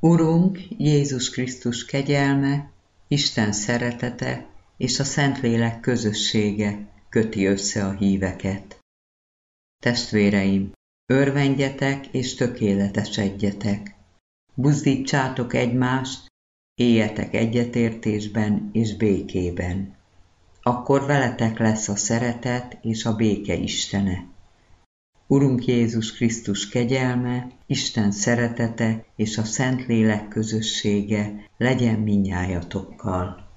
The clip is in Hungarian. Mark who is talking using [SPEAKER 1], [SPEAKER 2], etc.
[SPEAKER 1] Urunk Jézus Krisztus kegyelme, Isten szeretete és a Szentlélek közössége köti össze a híveket. Testvéreim, örvendjetek és tökéletesedjetek. Buzdítsátok egymást, éljetek egyetértésben és békében. Akkor veletek lesz a szeretet és a béke Istene. Urunk Jézus Krisztus kegyelme, Isten szeretete és a Szentlélek közössége legyen mindnyájatokkal.